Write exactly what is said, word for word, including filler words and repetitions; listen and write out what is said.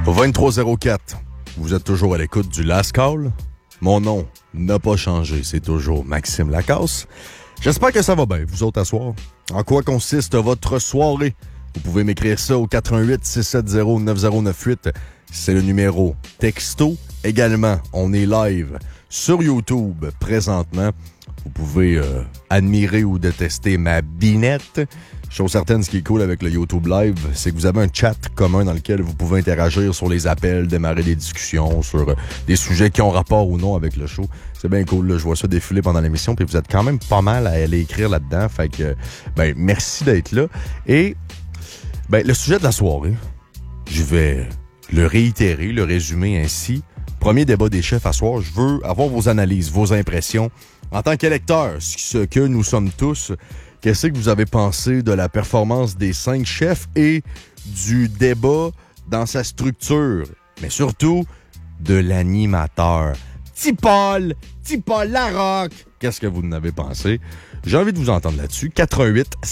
vingt-trois zéro quatre, vous êtes toujours à l'écoute du Last Call. Mon nom n'a pas changé, c'est toujours Maxime Lacasse. J'espère que ça va bien, vous autres à soir. En quoi consiste votre soirée? Vous pouvez m'écrire ça au quatre un huit, six sept zéro, neuf zéro neuf huit. C'est le numéro texto. Également, on est live sur YouTube présentement. Vous pouvez euh, admirer ou détester ma binette. Chose certaine, ce qui est cool avec le YouTube Live, c'est que vous avez un chat commun dans lequel vous pouvez interagir sur les appels, démarrer des discussions sur euh, des sujets qui ont rapport ou non avec le show. C'est bien cool, là. Je vois ça défiler pendant l'émission, puis vous êtes quand même pas mal à aller écrire là-dedans. Fait que, ben, merci d'être là. Et, ben, le sujet de la soirée, je vais le réitérer, le résumer ainsi. Premier débat des chefs à soir, je veux avoir vos analyses, vos impressions. En tant qu'électeur, ce que nous sommes tous, qu'est-ce que vous avez pensé de la performance des cinq chefs et du débat dans sa structure, mais surtout de l'animateur? Petit Paul, Petit Paul Larocque, qu'est-ce que vous en avez pensé? J'ai envie de vous entendre là-dessus. quatre un huit